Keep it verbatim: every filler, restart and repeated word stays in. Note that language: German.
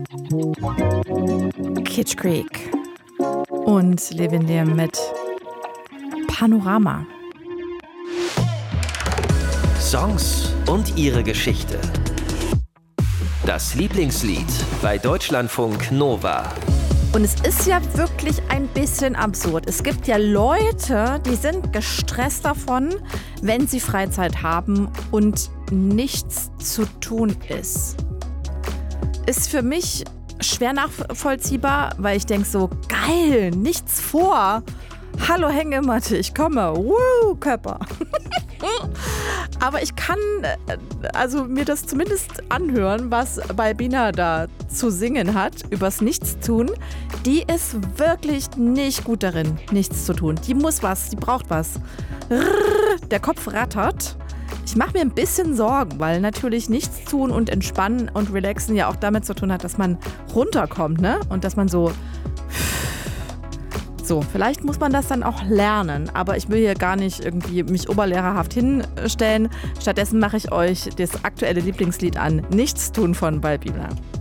Kitsch Creek und Levendir mit Panorama. Songs und ihre Geschichte. Das Lieblingslied bei Deutschlandfunk Nova. Und es ist ja wirklich ein bisschen absurd. Es gibt ja Leute, die sind gestresst davon, wenn sie Freizeit haben und nichts zu tun ist. Ist für mich schwer nachvollziehbar, weil ich denke so, geil, nichts vor. Hallo Hängematte, ich komme. Woo, Körper. Aber ich kann also mir das zumindest anhören, was Balbina da zu singen hat, übers Nichtstun. Die ist wirklich nicht gut darin, nichts zu tun. Die muss was, die braucht was. Der Kopf rattert. Ich mache mir ein bisschen Sorgen, weil natürlich nichts tun und entspannen und relaxen ja auch damit zu tun hat, dass man runterkommt, ne? Und dass man so... So, vielleicht muss man das dann auch lernen, aber ich will hier gar nicht irgendwie mich oberlehrerhaft hinstellen. Stattdessen mache ich euch das aktuelle Lieblingslied an, Nichtstun von Balbina.